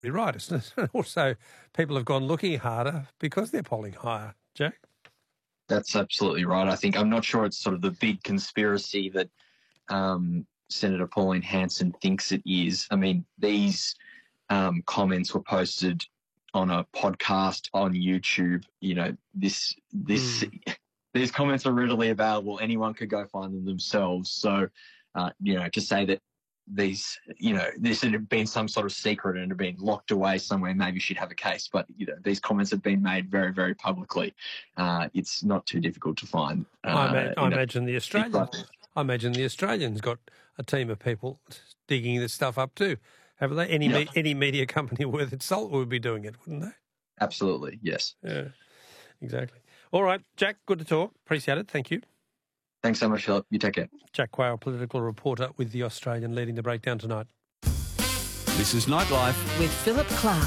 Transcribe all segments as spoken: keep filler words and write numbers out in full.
right, isn't it? Also, people have gone looking harder because they're polling higher. Jack? That's absolutely right. I think I'm not sure it's sort of the big conspiracy that um, Senator Pauline Hanson thinks it is. I mean, these um, comments were posted on a podcast on YouTube. You know, this this mm. these comments are readily available. Anyone could go find them themselves. So, uh, you know, to say that these, you know, this had been some sort of secret and had been locked away somewhere, maybe she'd have a case. But, you know, these comments have been made very, very publicly. Uh, it's not too difficult to find. Uh, I, ma- I imagine the Australians, I imagine the Australians got a team of people digging this stuff up too. Haven't they? Any, yeah. me- any media company worth its salt would be doing it, wouldn't they? Absolutely, yes. Yeah, exactly. All right, Jack, good to talk. Appreciate it. Thank you. Thanks so much, Philip. You take care. Jack Quayle, political reporter with The Australian, leading the breakdown tonight. This is Nightlife with Philip Clark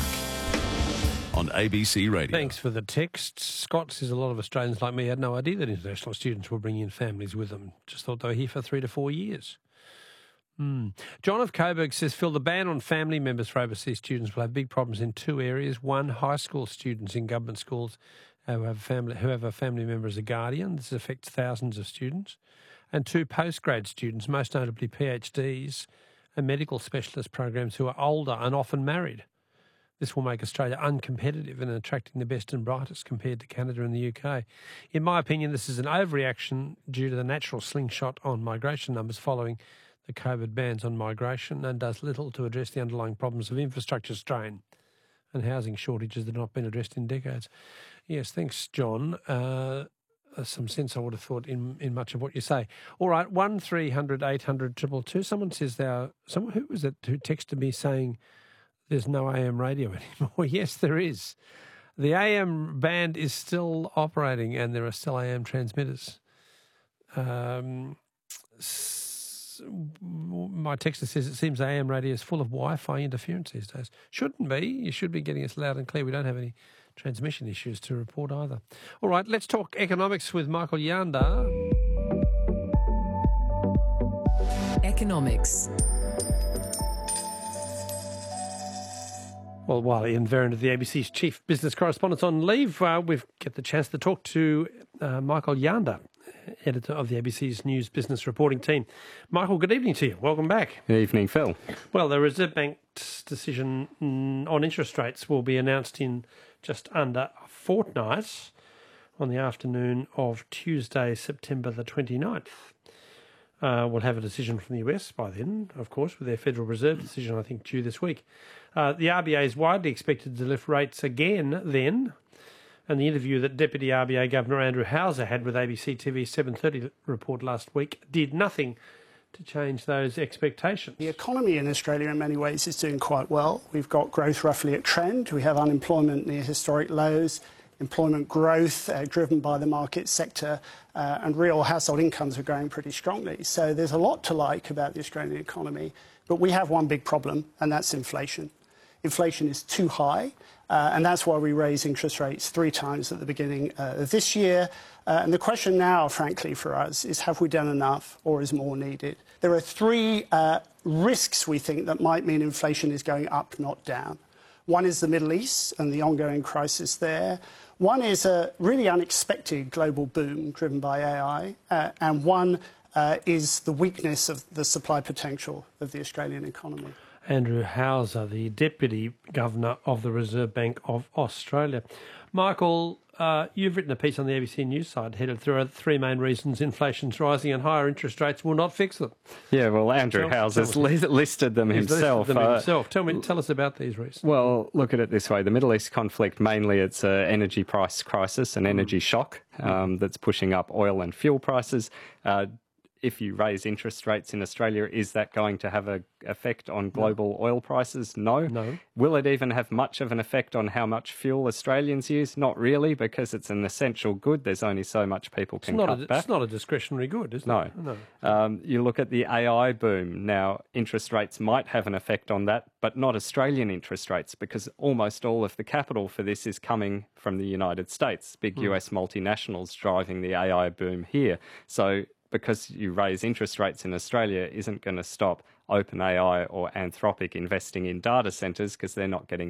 on A B C Radio. Thanks for the text. Scott says a lot of Australians like me had no idea that international students were bringing in families with them. Just thought they were here for three to four years. Hmm. John of Coburg says, Phil, the ban on family members for overseas students will have big problems in two areas. One, high school students in government schools who have, family, who have a family member as a guardian. This affects thousands of students. And two, postgrad students, most notably PhDs and medical specialist programs who are older and often married. This will make Australia uncompetitive in attracting the best and brightest compared to Canada and the U K. In my opinion, this is an overreaction due to the natural slingshot on migration numbers following the COVID bans on migration and does little to address the underlying problems of infrastructure strain and housing shortages that have not been addressed in decades. Yes, thanks, John. Uh, some sense, I would have thought, in, in much of what you say. All right, one three hundred eight hundred two two two. Someone says there, someone who was it who texted me saying there's no A M radio anymore. Yes, there is. The A M band is still operating and there are still A M transmitters. Um, my texter says it seems A M radio is full of Wi-Fi interference these days. Shouldn't be. You should be getting us loud and clear. We don't have any transmission issues to report either. All right, let's talk economics with Michael Yanda. Economics. Well, while Ian Vernon of the A B C's chief business correspondent's on leave, uh, we've get the chance to talk to uh, Michael Yanda, editor of the A B C's news business reporting team. Michael, good evening to you. Welcome back. Good evening, Phil. Well, the Reserve Bank's decision on interest rates will be announced in just under a fortnight on the afternoon of Tuesday, September the twenty-ninth. Uh, we'll have a decision from the U S by then, of course, with their Federal Reserve decision, I think, due this week. Uh, the R B A is widely expected to lift rates again then, and the interview that Deputy R B A Governor Andrew Hauser had with A B C T V's seven thirty report last week did nothing to change those expectations. The economy in Australia in many ways is doing quite well. We've got growth roughly at trend. We have unemployment near historic lows, employment growth uh, driven by the market sector, uh, and real household incomes are growing pretty strongly. So there's a lot to like about the Australian economy, but we have one big problem, and that's inflation. Inflation is too high, uh, and that's why we raise interest rates three times at the beginning uh, of this year. Uh, and the question now, frankly, for us is, have we done enough or is more needed? There are three uh, risks, we think, that might mean inflation is going up, not down. One is the Middle East and the ongoing crisis there. One is a really unexpected global boom driven by A I, uh, and one uh, is the weakness of the supply potential of the Australian economy. Andrew Hauser, the Deputy Governor of the Reserve Bank of Australia. Michael, uh, you've written a piece on the A B C News site headed through three main reasons inflation's rising and higher interest rates will not fix them. Yeah, well, Andrew Hauser's li- listed them He's himself. Listed them uh, himself. Tell me, tell us about these reasons. Well, look at it this way. The Middle East conflict, mainly it's an energy price crisis, an energy mm. shock um, that's pushing up oil and fuel prices. Uh, If you raise interest rates in Australia, is that going to have an effect on global no. oil prices? No. No. Will it even have much of an effect on how much fuel Australians use? Not really, because it's an essential good. There's only so much people can it's not cut a, back. It's not a discretionary good, is it? No. No. Um, you look at the A I boom. Now, interest rates might have an effect on that, but not Australian interest rates, because almost all of the capital for this is coming from the United States. Big mm. U S multinationals driving the A I boom here. So because you raise interest rates in Australia isn't going to stop OpenAI or Anthropic investing in data centres because they're not getting